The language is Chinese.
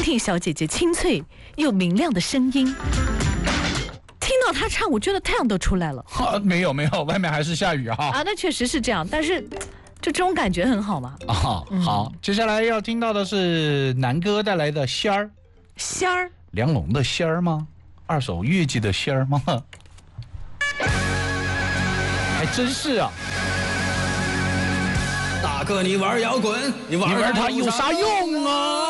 听小姐姐清脆又明亮的声音。听到她唱，我觉得太阳都出来了。 没有，外面还是下雨哈。 那确实是这样，但是就这种感觉很好嘛。 好，接下来要听到的是南哥带来的仙儿。 仙儿， 梁龙的仙儿吗？二手乐器的仙儿吗？还真是啊。 大哥，你玩摇滚，你玩它有啥用啊？